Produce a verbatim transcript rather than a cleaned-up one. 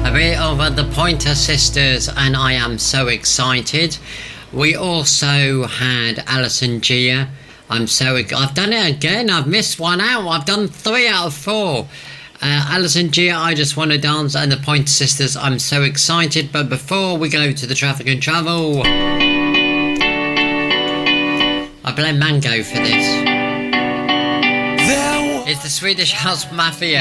A bit of uh, the Pointer Sisters, and I am so excited. We also had Alison Gia. I'm so I've done it again. I've missed one out. I've done three out of four. Uh, Alison Gia, I Just Want to Dance, and the Pointer Sisters. I'm so excited. But before we go to the traffic and travel, I blame Mango for this. It's the Swedish House Mafia.